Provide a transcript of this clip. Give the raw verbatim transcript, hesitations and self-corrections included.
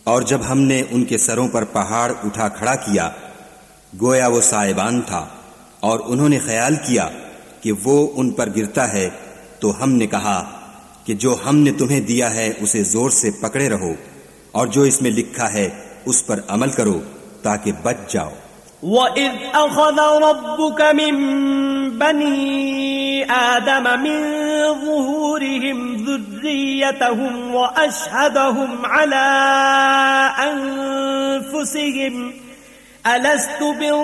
और जब हमने उनके सरों पर पहाड़ उठा खड़ा किया, गोया वो साइबान था, और उन्होंने ख्याल किया कि वो उन पर गिरता है, तो हमने कहा कि जो हमने तुम्हें दिया है उसे जोर से पकड़े रहो, और जो इसमें लिखा है उस पर अमल करो ताकि बच जाओ। وَإِذْ أَخَذَ رَبُّكَ مِنْ بَنِي آدَمَ مِنْ ظُهُورِهِمْ ذُرِّيَّتَهُمْ وَأَشْهَدَهُمْ عَلَى أَنفُسِهِمْ أَلَسْتُ